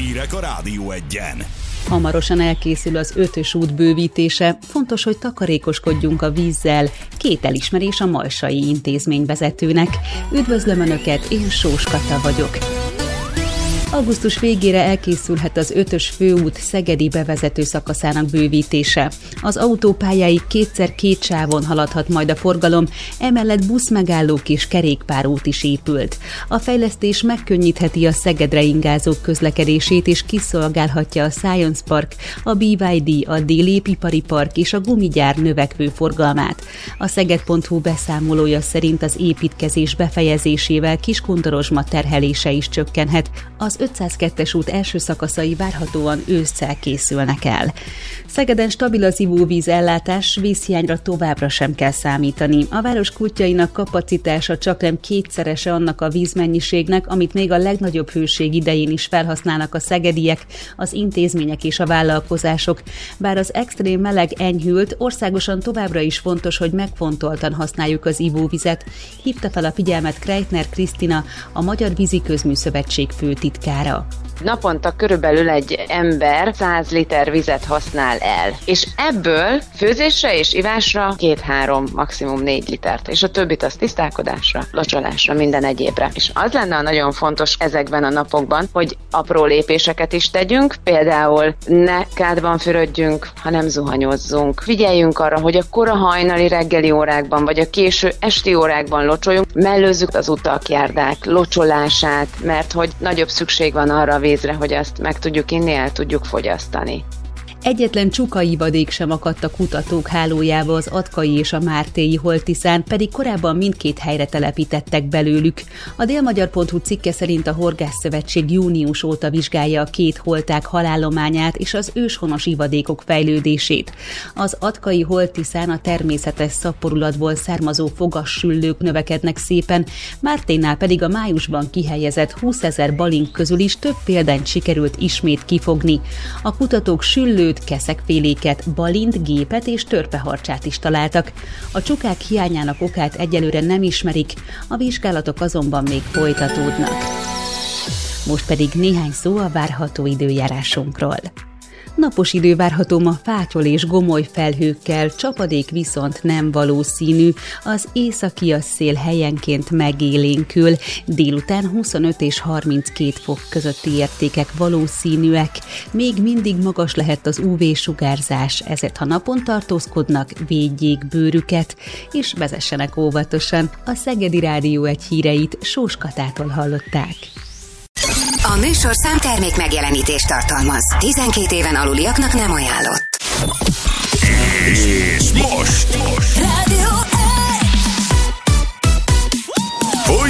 Hírek a Rádió Egyen. Hamarosan elkészül az 5-ös út bővítése, fontos, hogy takarékoskodjunk a vízzel. 2 elismerés a Majsai Intézmény vezetőnek. Üdvözlöm Önöket, én Sós Kata vagyok. Augusztus végére elkészülhet az 5-ös főút szegedi bevezető szakaszának bővítése. Az autópályáig 2x2 sávon haladhat majd a forgalom, emellett buszmegállók és kerékpárút is épült. A fejlesztés megkönnyítheti a Szegedre ingázók közlekedését és kiszolgálhatja a Science Park, a BYD, a Délépipari Park és a gumigyár növekvő forgalmát. A Szeged.hu beszámolója szerint az építkezés befejezésével Kiskuntorozsma terhelése is csökkenhet. Az 502-es út első szakaszai várhatóan ősszel készülnek el. Szegeden stabil az ivóvíz ellátás, vízhiányra továbbra sem kell számítani. A város kútjainak kapacitása csaknem 2-szerese annak a vízmennyiségnek, amit még a legnagyobb hőség idején is felhasználnak a szegediek, az intézmények és a vállalkozások. Bár az extrém meleg enyhült, országosan továbbra is fontos, hogy megfontoltan használjuk az ivóvizet. Hívta fel a figyelmet Kreitner Krisztina, a Magyar Víziközműszövetség főtitkára. Naponta körülbelül egy ember 100 liter vizet használ el, és ebből főzésre és ivásra 2-3, maximum 4 litert, és a többit az tisztálkodásra, locsolásra, minden egyébre. És az lenne nagyon fontos ezekben a napokban, hogy apró lépéseket is tegyünk, például ne kádban fürödjünk, hanem zuhanyozzunk. Figyeljünk arra, hogy a kora hajnali reggeli órákban, vagy a késő esti órákban locsoljunk, mellőzzük az utak, járdák locsolását, mert hogy nagyobb szükség van arra a vízre, hogy azt meg tudjuk inni, el tudjuk fogyasztani. Egyetlen csukaivadék sem akadt a kutatók hálójába az Atkai és a Mártéi Holtiszán, pedig korábban mindkét helyre telepítettek belőlük. A délmagyar.hu cikke szerint a Horgászszövetség június óta vizsgálja a 2 holták halállományát és az őshonos ivadékok fejlődését. Az Atkai Holtiszán a természetes szaporulatból származó fogassüllők növekednek szépen, Márténál pedig a májusban kihelyezett 20 000 balink közül is több példányt sikerült ismét kifogni. A kutatók süllőt, keszekféléket, balint, gépet és törpeharcsát is találtak. A csukák hiányának okát egyelőre nem ismerik, a vizsgálatok azonban még folytatódnak. Most pedig néhány szó a várható időjárásunkról. Napos idő várható ma fátyol és gomoly felhőkkel, csapadék viszont nem valószínű, az északi szél helyenként megélénkül, délután 25 és 32 fok közötti értékek valószínűek, még mindig magas lehet az UV-sugárzás, ezért ha napon tartózkodnak, védjék bőrüket, és vezessenek óvatosan. A Szegedi Rádió Egy híreit Sós Katától hallották. A műsorszám termék megjelenítést tartalmaz. 12 éven aluliaknak nem ajánlott.